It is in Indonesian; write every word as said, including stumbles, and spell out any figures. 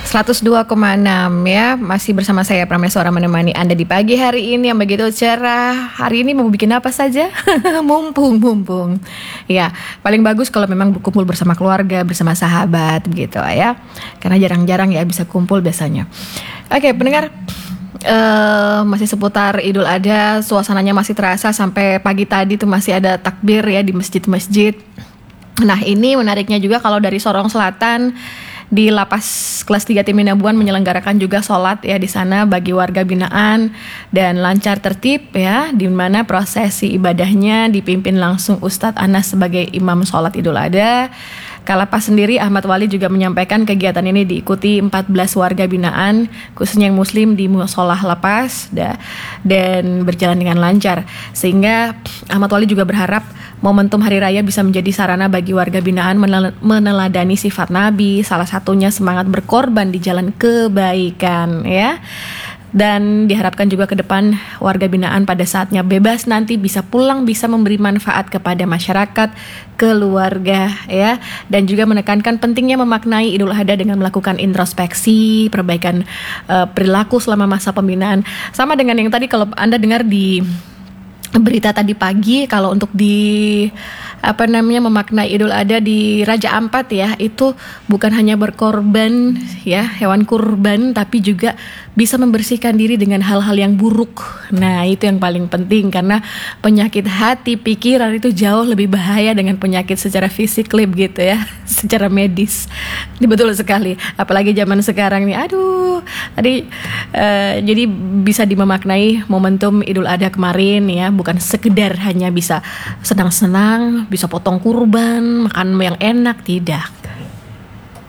seratus dua koma enam ya, masih bersama saya Prameswara menemani Anda di pagi hari ini yang begitu cerah. Hari ini mau bikin apa saja? mumpung, mumpung. Ya, paling bagus kalau memang kumpul bersama keluarga, bersama sahabat gitu ya. Karena jarang-jarang ya bisa kumpul biasanya. Oke, pendengar, uh, masih seputar Idul Adha, suasananya masih terasa sampai pagi tadi tuh masih ada takbir ya di masjid-masjid. Nah, ini menariknya juga kalau dari Sorong Selatan di Lapas Kelas tiga Tim Minabuan menyelenggarakan juga sholat ya di sana bagi warga binaan dan lancar tertib ya, di mana prosesi ibadahnya dipimpin langsung Ustadz Anas sebagai imam sholat Idul Adha. Kalapas sendiri Ahmad Wali juga menyampaikan kegiatan ini diikuti empat belas warga binaan khususnya yang muslim di Musolah Lapas da, dan berjalan dengan lancar, sehingga Ahmad Wali juga berharap momentum hari raya bisa menjadi sarana bagi warga binaan menel- meneladani sifat Nabi, salah satunya semangat berkorban di jalan kebaikan ya. Dan diharapkan juga ke depan warga binaan pada saatnya bebas nanti bisa pulang, bisa memberi manfaat kepada masyarakat, keluarga ya. Dan juga menekankan pentingnya memaknai Idul Adha dengan melakukan introspeksi, perbaikan uh, perilaku selama masa pembinaan. Sama dengan yang tadi kalau Anda dengar di berita tadi pagi, kalau untuk di apa namanya memaknai Idul Adha di Raja Ampat ya, itu bukan hanya berkorban ya hewan kurban, tapi juga bisa membersihkan diri dengan hal-hal yang buruk. Nah, itu yang paling penting karena penyakit hati, pikiran itu jauh lebih bahaya dengan penyakit secara fisik gitu ya, secara medis. Ini betul sekali, apalagi zaman sekarang nih. Aduh, tadi uh, jadi bisa dimemaknai momentum Idul Adha kemarin ya, bukan sekedar hanya bisa senang-senang, bisa potong kurban, makan yang enak, tidak.